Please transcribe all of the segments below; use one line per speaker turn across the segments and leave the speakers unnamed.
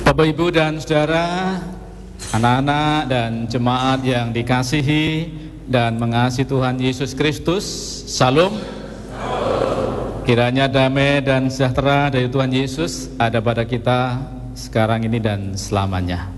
Bapak, Ibu, dan Saudara, anak-anak dan jemaat yang dikasihi dan mengasihi Tuhan Yesus Kristus, Salam. Kiranya damai dan sejahtera dari Tuhan Yesus ada pada kita sekarang ini dan selamanya.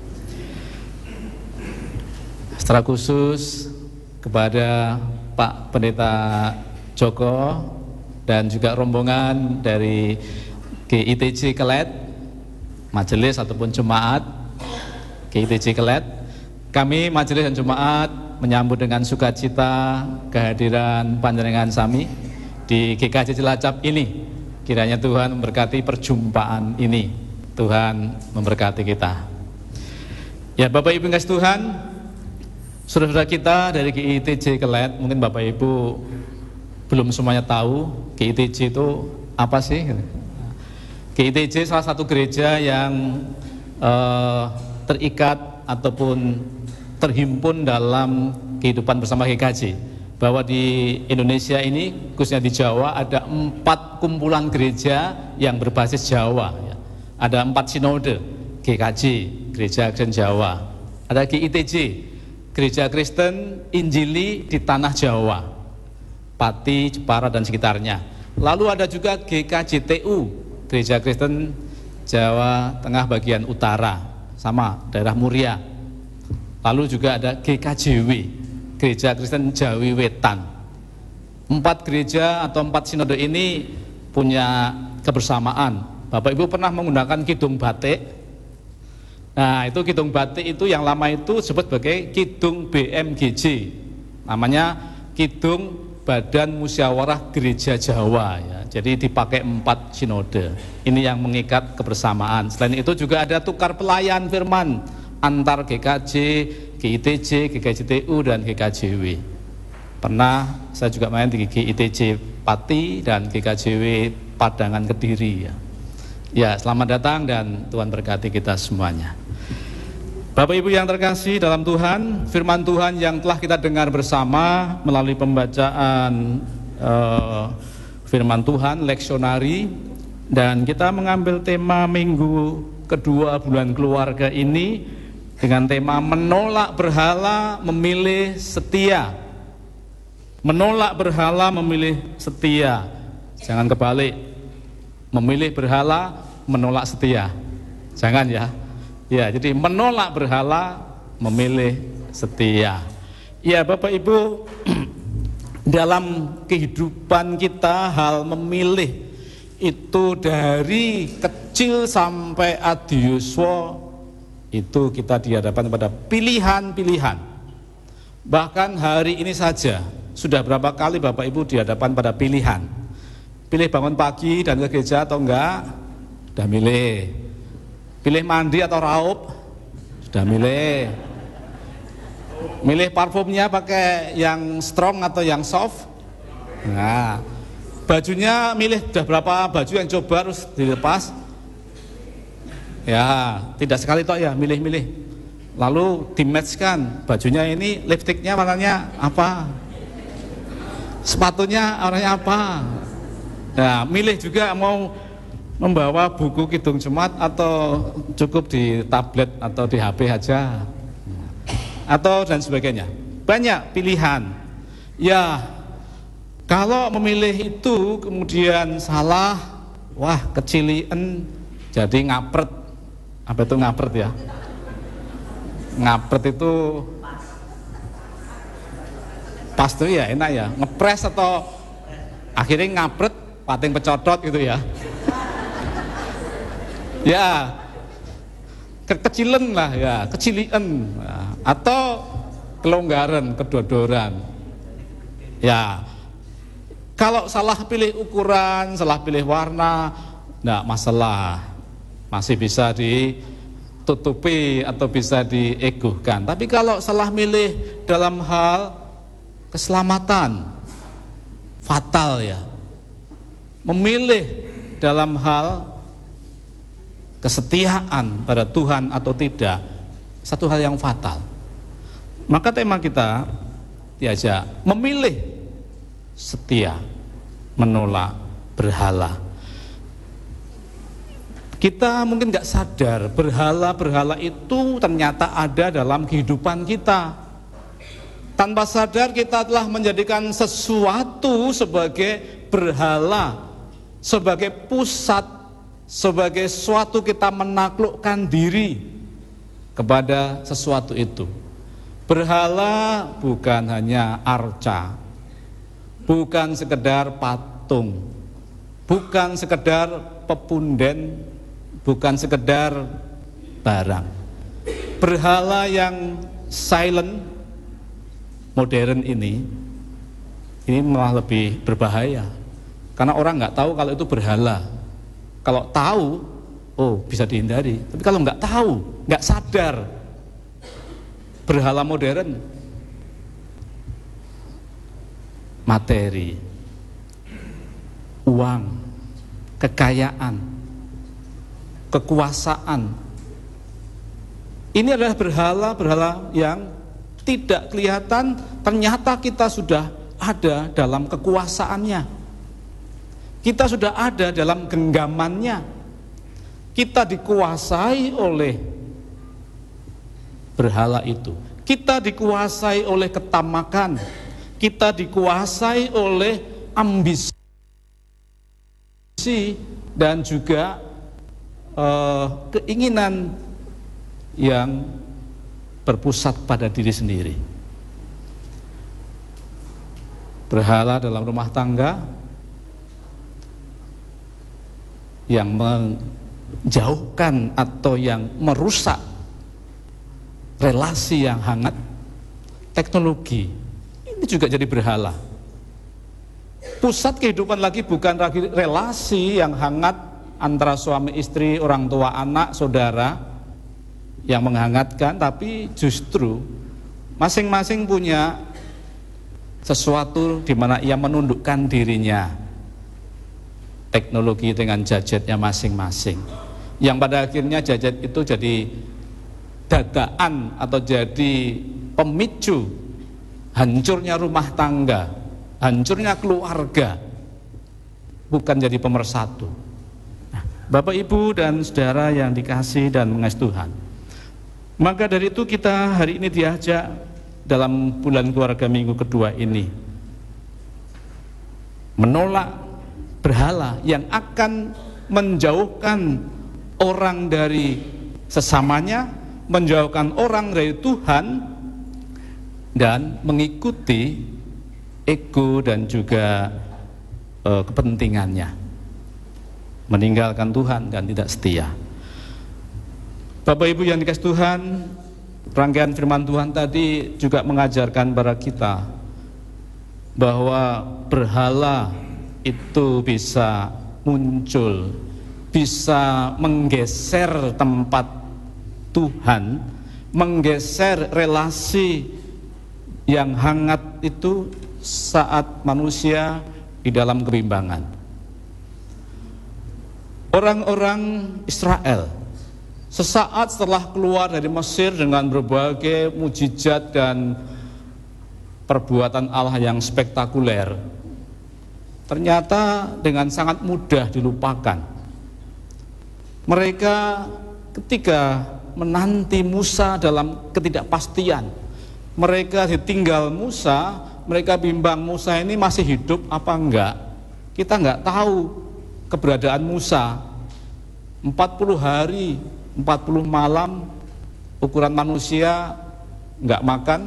Secara khusus kepada Pak Pendeta Joko dan juga rombongan dari GITJ Kelet, majelis ataupun jemaat GITJ Kelet, kami majelis dan jemaat menyambut dengan sukacita kehadiran panjenengan sami di GKJ Cilacap ini. Kiranya Tuhan memberkati perjumpaan ini, Tuhan memberkati kita. Ya, Bapak Ibu kasih Tuhan, saudara-saudara kita dari GITJ Kelet, mungkin Bapak Ibu belum semuanya tahu GITJ itu apa sih? GITJ salah satu gereja yang terikat ataupun terhimpun dalam kehidupan bersama GKJ. Bahwa di Indonesia ini, khususnya di Jawa, ada 4 kumpulan gereja yang berbasis Jawa. Ada 4 sinode, GKJ, Gereja Kristen Jawa. Ada GITJ, Gereja Kristen Injili di Tanah Jawa, Pati, Jepara, dan sekitarnya. Lalu ada juga GKJTU, Gereja Kristen Jawa Tengah bagian utara, sama daerah Muria. Lalu juga ada GKJW, Gereja Kristen Jawi Wetan. 4 gereja atau 4 sinode ini punya kebersamaan. Bapak Ibu pernah menggunakan kidung batik? Nah, itu kidung batik itu yang lama itu disebut sebagai kidung BMGJ. Namanya kidung Badan Musyawarah Gereja Jawa ya. Jadi dipakai 4 sinode. Ini yang mengikat kebersamaan. Selain itu juga ada tukar pelayan firman antar GKJ, GITJ, GKJTU, dan GKJW. Pernah saya juga main di GITJ Pati dan GKJW Padangan Kediri ya. Ya, selamat datang dan Tuhan berkati kita semuanya. Bapak Ibu yang terkasih dalam Tuhan, firman Tuhan yang telah kita dengar bersama melalui pembacaan firman Tuhan, leksionari, dan kita mengambil tema minggu kedua bulan keluarga ini dengan tema menolak berhala, memilih setia. Menolak berhala, memilih setia. Jangan kebalik, memilih berhala, menolak setia. Jangan ya. Ya, jadi menolak berhala, memilih setia. Ya, Bapak Ibu, dalam kehidupan kita hal memilih itu dari kecil sampai adiuswa itu kita dihadapkan pada pilihan-pilihan. Bahkan hari ini saja sudah berapa kali Bapak Ibu dihadapkan pada pilihan. Pilih bangun pagi dan ke gereja atau enggak? Sudah milih. Pilih mandi atau raup? Sudah milih. Milih parfumnya pakai yang strong atau yang soft? Nah, bajunya milih sudah berapa baju yang coba harus dilepas? Ya, tidak sekali toh ya, milih-milih. Lalu di-matchkan, bajunya ini lipstiknya warnanya apa? Sepatunya warnanya apa? Nah, milih juga mau membawa buku kidung jemaat atau cukup di tablet atau di HP aja, atau dan sebagainya. Banyak pilihan. Ya, kalau memilih itu kemudian salah, wah kecilian, jadi ngapret. Apa itu ngapret ya? Ngapret itu pas tuh ya, enak ya. Ngepres atau akhirnya ngapret, pating pecodot gitu ya. Ya, kekecilan lah ya, kecilian, atau kelonggaran, kedodoran. Ya, kalau salah pilih ukuran, salah pilih warna, enggak masalah, masih bisa ditutupi atau bisa dieguhkan. Tapi kalau salah milih dalam hal keselamatan, fatal ya. Memilih dalam hal kesetiaan pada Tuhan atau tidak, satu hal yang fatal. Maka tema kita diajak memilih setia, menolak berhala. Kita mungkin nggak sadar berhala-berhala itu ternyata ada dalam kehidupan kita. Tanpa sadar kita telah menjadikan sesuatu sebagai berhala, sebagai pusat, sebagai suatu kita menaklukkan diri kepada sesuatu itu. Berhala bukan hanya arca, bukan sekedar patung, bukan sekedar pepunden, bukan sekedar barang. Berhala yang silent modern ini malah lebih berbahaya, karena orang nggak tahu kalau itu berhala. Kalau tahu, oh bisa dihindari. Tapi kalau nggak tahu, nggak sadar, berhala modern, materi, uang, kekayaan, kekuasaan. Ini adalah berhala-berhala yang tidak kelihatan, ternyata kita sudah ada dalam kekuasaannya. Kita sudah ada dalam genggamannya. Kita dikuasai oleh berhala itu. Kita dikuasai oleh ketamakan. Kita dikuasai oleh ambisi dan juga keinginan yang berpusat pada diri sendiri. Berhala dalam rumah tangga yang menjauhkan atau yang merusak relasi yang hangat. Teknologi ini juga jadi berhala. Pusat kehidupan lagi bukan lagi relasi yang hangat antara suami istri, orang tua anak, saudara yang menghangatkan, tapi justru masing-masing punya sesuatu di mana ia menundukkan dirinya. Teknologi dengan gadgetnya masing-masing, yang pada akhirnya gadget itu jadi dadaan atau jadi pemicu hancurnya rumah tangga, hancurnya keluarga, bukan jadi pemersatu. Nah, Bapak Ibu dan saudara yang dikasihi dan mengasihi Tuhan, maka dari itu kita hari ini diajak dalam bulan keluarga minggu kedua ini menolak berhala yang akan menjauhkan orang dari sesamanya, menjauhkan orang dari Tuhan, dan mengikuti ego dan juga kepentingannya, meninggalkan Tuhan dan tidak setia. Bapak Ibu yang dikasihi Tuhan, rangkaian firman Tuhan tadi juga mengajarkan kepada kita bahwa berhala itu bisa muncul, bisa menggeser tempat Tuhan, menggeser relasi yang hangat itu saat manusia di dalam kebimbangan. Orang-orang Israel sesaat setelah keluar dari Mesir dengan berbagai mukjizat dan perbuatan Allah yang spektakuler, ternyata dengan sangat mudah dilupakan. Mereka ketika menanti Musa dalam ketidakpastian, mereka ditinggal Musa, mereka bimbang Musa ini masih hidup apa enggak. Kita enggak tahu keberadaan Musa. 40 hari 40 malam, ukuran manusia, nggak makan,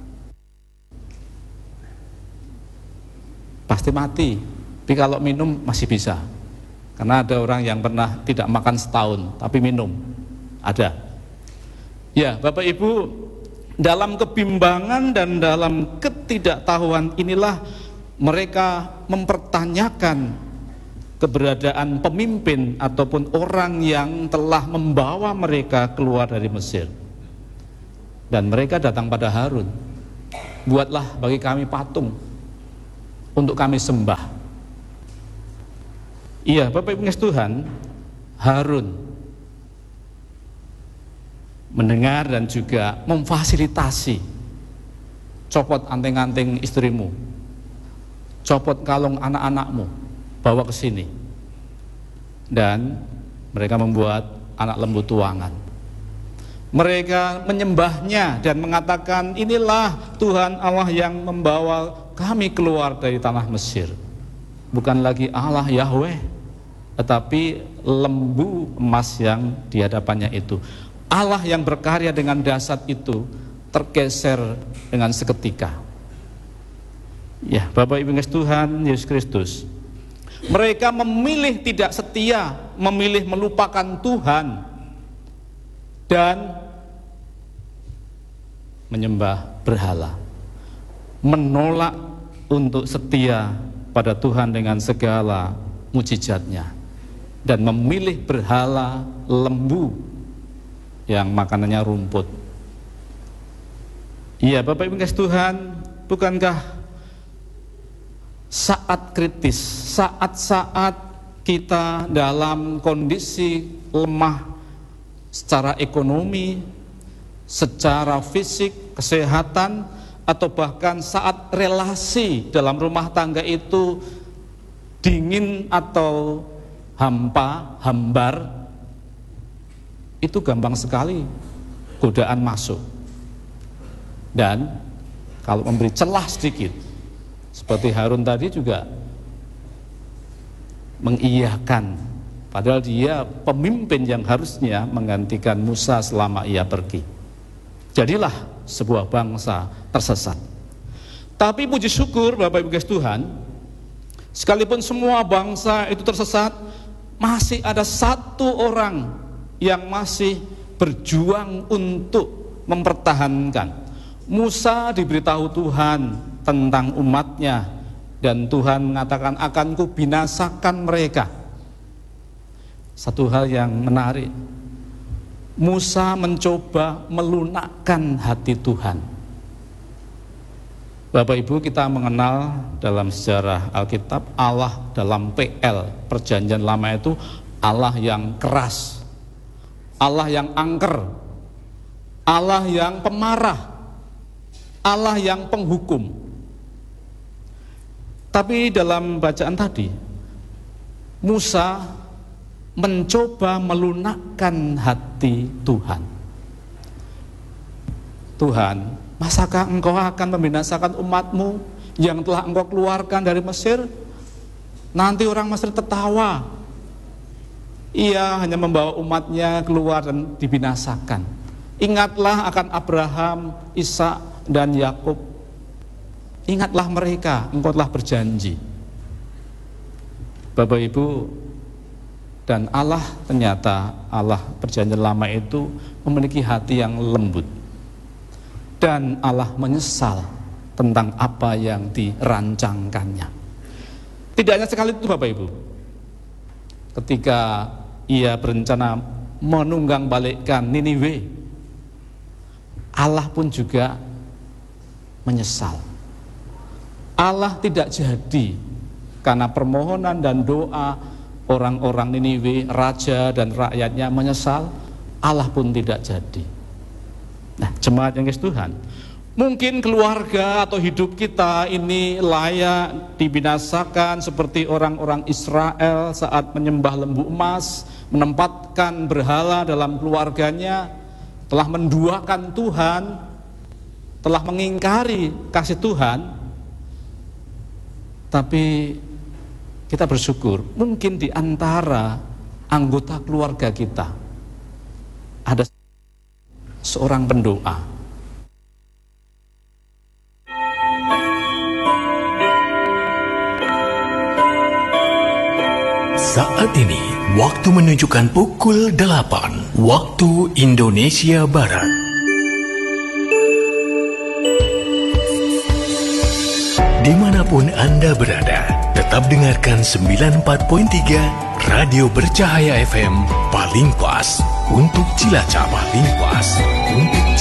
pasti mati. Tapi kalau minum masih bisa, karena ada orang yang pernah tidak makan setahun, tapi minum, ada. Ya, Bapak Ibu, dalam kebimbangan dan dalam ketidaktahuan inilah mereka mempertanyakan keberadaan pemimpin ataupun orang yang telah membawa mereka keluar dari Mesir. Dan mereka datang pada Harun, buatlah bagi kami patung untuk kami sembah. Iya, Bapak Ibu Tuhan, Harun mendengar dan juga memfasilitasi. Copot anting-anting istrimu, copot kalung anak-anakmu, bawa ke sini. Dan Mereka membuat anak lembu tuangan. Mereka menyembahnya dan mengatakan, inilah Tuhan Allah yang membawa kami keluar dari tanah Mesir. Bukan lagi Allah Yahweh, tetapi lembu emas yang di hadapannya itu. Allah yang berkarya dengan dahsyat itu tergeser dengan seketika. Ya, Bapak Ibu Tuhan Yesus Kristus, mereka memilih tidak setia, memilih melupakan Tuhan dan menyembah berhala, menolak untuk setia pada Tuhan dengan segala mujizatnya, dan memilih berhala lembu yang makanannya rumput. Iya, Bapak Ibu Tuhan, bukankah saat kritis, saat-saat kita dalam kondisi lemah secara ekonomi, secara fisik, kesehatan, atau bahkan saat relasi dalam rumah tangga itu dingin atau hambar, itu gampang sekali godaan masuk. Dan kalau memberi celah sedikit, seperti Harun tadi juga mengiyakan, padahal dia pemimpin yang harusnya menggantikan Musa selama ia pergi. Jadilah sebuah bangsa tersesat. Tapi puji syukur Bapak Ibu Tuhan, sekalipun semua bangsa itu tersesat, masih ada satu orang yang masih berjuang untuk mempertahankan. Musa diberitahu Tuhan tentang umatnya, dan Tuhan mengatakan, akan kubinasakan mereka. Satu hal yang menarik, Musa mencoba melunakkan hati Tuhan. Bapak Ibu, kita mengenal dalam sejarah Alkitab, Allah dalam PL, Perjanjian Lama itu Allah yang keras, Allah yang angker, Allah yang pemarah, Allah yang penghukum. Tapi dalam bacaan tadi, Musa mencoba melunakkan hati Tuhan. Tuhan, masakah engkau akan membinasakan umatmu yang telah engkau keluarkan dari Mesir? Nanti orang Mesir tertawa. Ia hanya membawa umatnya keluar dan dibinasakan. Ingatlah akan Abraham, Ishak, dan Yakub. Ingatlah mereka, engkau telah berjanji. Bapak Ibu, dan Allah, ternyata Allah Perjanjian Lama itu memiliki hati yang lembut, dan Allah menyesal tentang apa yang dirancangkannya. Tidak hanya sekali itu Bapak Ibu, ketika ia berencana menunggang balikkan Niniwe, Allah pun juga menyesal. Allah tidak jadi karena permohonan dan doa orang-orang Niniwe, raja dan rakyatnya menyesal, Allah pun tidak jadi. Nah, jemaat yang kasih Tuhan, mungkin keluarga atau hidup kita ini layak dibinasakan seperti orang-orang Israel saat menyembah lembu emas, menempatkan berhala dalam keluarganya, telah menduakan Tuhan, telah mengingkari kasih Tuhan. Tapi kita bersyukur, mungkin di antara anggota keluarga kita ada seorang pendoa.
Saat ini, waktu menunjukkan pukul 8, waktu Indonesia Barat. Dimanapun Anda berada, tetap dengarkan 94.3 Radio Bercahaya FM, paling pas untuk Cilacap, paling pas untuk